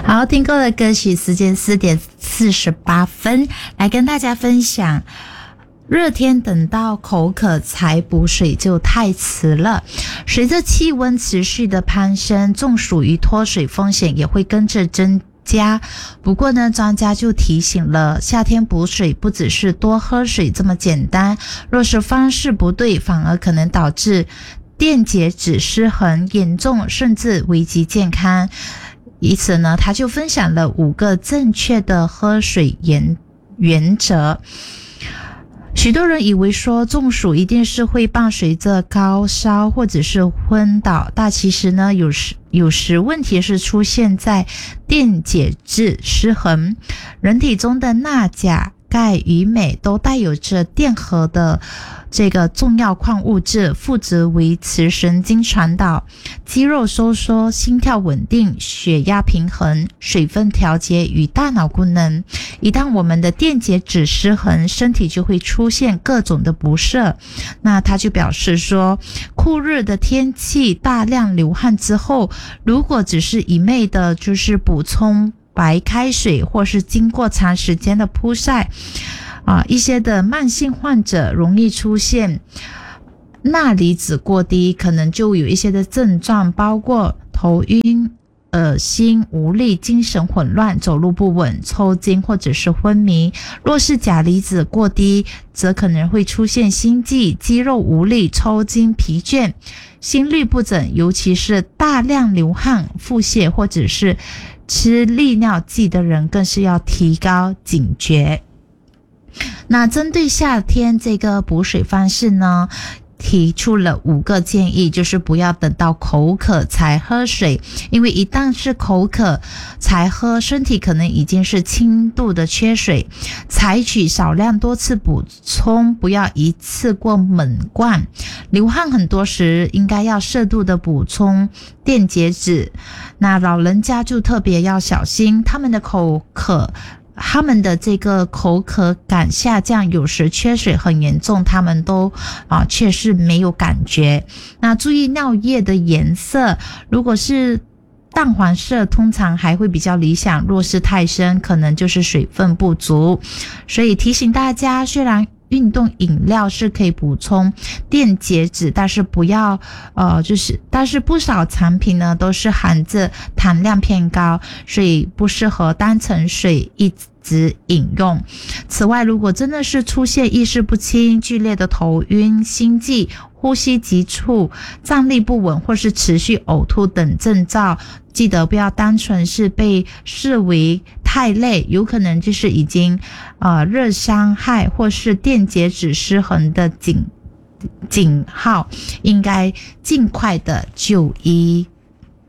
好，听过的歌曲，时间4:48，来跟大家分享。热天等到口渴才补水就太迟了。随着气温持续的攀升，中暑与脱水风险也会跟着增加。不过呢，专家就提醒了，夏天补水不只是多喝水这么简单，若是方式不对，反而可能导致电解质失衡，严重甚至危及健康。因此呢，他就分享了5个正确的喝水原则。许多人以为说中暑一定是会伴随着高烧或者是昏倒，但其实呢，有时问题是出现在电解质失衡。人体中的钠、钾、钙与镁都带有着电荷的这个重要矿物质，负责维持神经传导、肌肉收缩、心跳稳定、血压平衡、水分调节与大脑功能。一旦我们的电解质失衡，身体就会出现各种的不适。那他就表示说，酷热的天气大量流汗之后，如果只是一味的就是补充白开水，或是经过长时间的曝晒，一些的慢性患者容易出现钠离子过低，可能就有一些的症状，包括头晕、恶心、无力、精神混乱、走路不稳、抽筋或者是昏迷。若是钾离子过低，则可能会出现心悸、肌肉无力、抽筋、疲倦、心律不整，尤其是大量流汗、腹泻或者是吃利尿剂的人，更是要提高警觉。那针对夏天这个补水方式呢，提出了5个建议，就是不要等到口渴才喝水，因为一旦是口渴才喝，身体可能已经是轻度的缺水。采取少量多次补充，不要一次过猛灌。流汗很多时应该要适度的补充电解质。那老人家就特别要小心，他们的这个口渴感下降，有时缺水很严重，他们都却是没有感觉。那注意尿液的颜色，如果是淡黄色通常还会比较理想，若是太深可能就是水分不足。所以提醒大家，虽然运动饮料是可以补充电解质，但是但是不少产品呢都是含着糖量偏高，所以不适合当成水一直饮用。此外，如果真的是出现意识不清、剧烈的头晕、心悸、呼吸急促、站立不稳或是持续呕吐等症状，记得不要单纯是被视为太累，有可能就是已经热伤害或是电解质失衡的警号，应该尽快的就医。